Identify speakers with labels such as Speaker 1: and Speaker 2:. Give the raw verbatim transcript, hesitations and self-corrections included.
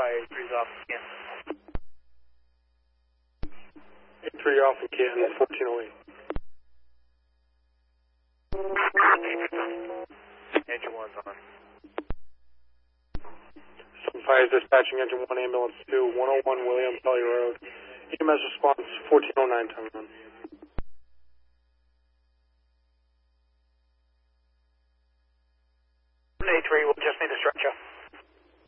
Speaker 1: A three's off again.
Speaker 2: A three off in Canton, fourteen oh eight.
Speaker 1: Engine one's on.
Speaker 2: seven five dispatching engine one, ambulance two, one oh one William Pelly Road. E M S response fourteen oh nine, time run.
Speaker 1: A three, we'll just need a stretcher.